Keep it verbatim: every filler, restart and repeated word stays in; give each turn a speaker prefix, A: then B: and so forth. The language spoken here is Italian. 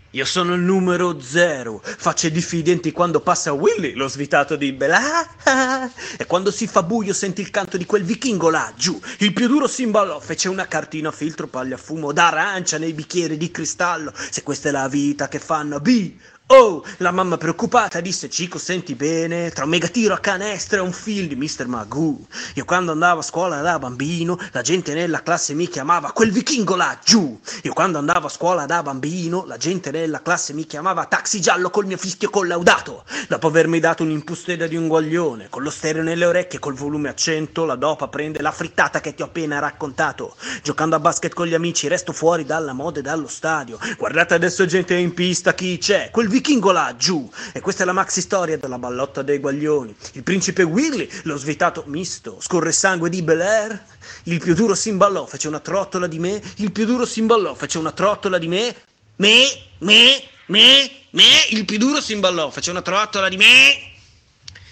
A: Io sono il numero zero, facce diffidenti quando passa Willy, lo svitato di Bella. E quando si fa buio senti il canto di quel vichingo laggiù. Il più duro si imballò, fece una cartina a filtro pagliafumo d'arancia nei bicchieri di cristallo. Se questa è la vita che fanno B. Oh, la mamma preoccupata disse: Cico, senti bene, tra un megatiro a canestra e un film di mister Magoo. Io quando andavo a scuola da bambino, la gente nella classe mi chiamava quel vichingo laggiù. Io quando andavo a scuola da bambino, la gente nella classe mi chiamava taxi giallo col mio fischio collaudato. Dopo avermi dato un'impusteda di un guaglione, con lo stereo nelle orecchie, col volume a cento, la dopa prende la frittata che ti ho appena raccontato. Giocando a basket con gli amici, resto fuori dalla moda e dallo stadio. Guardate adesso gente in pista, chi c'è? Quel vichingo laggiù. E questa è la maxi storia della ballotta dei guaglioni. Il principe Willy, lo svitato misto, scorre sangue di Bel Air. Il più duro si imballò, fece una trottola di me. Il più duro si imballò, fece una trottola di me. Me, me, me, me. Il più duro si imballò, fece una trottola di me.